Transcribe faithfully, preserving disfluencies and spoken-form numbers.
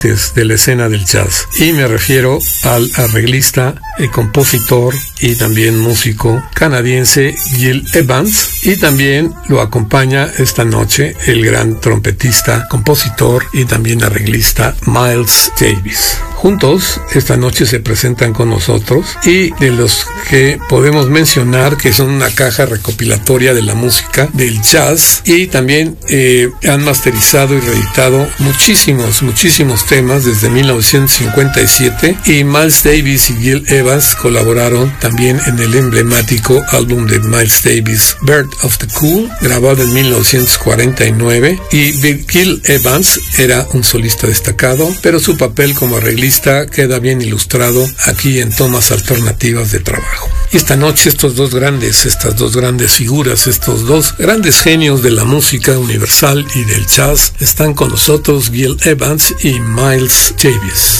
de la escena del jazz, y me refiero al arreglista, el compositor y también músico canadiense Gil Evans, y también lo acompaña esta noche el gran trompetista, compositor y también arreglista Miles Davis. Juntos esta noche se presentan con nosotros, y de los que podemos mencionar que son una caja recopilatoria de la música del jazz, y también eh, han masterizado y reeditado muchísimos, muchísimos temas desde mil novecientos cincuenta y siete, y Miles Davis y Gil Evans colaboraron también en el emblemático álbum de Miles Davis, Bird of the Cool, grabado en mil novecientos cuarenta y nueve, y Gil Evans era un solista destacado, pero su papel como arreglista queda bien ilustrado aquí en tomas alternativas de trabajo. Y esta noche estos dos grandes, estas dos grandes figuras, estos dos grandes genios de la música universal y del jazz están con nosotros, Gil Evans y Miles Davis.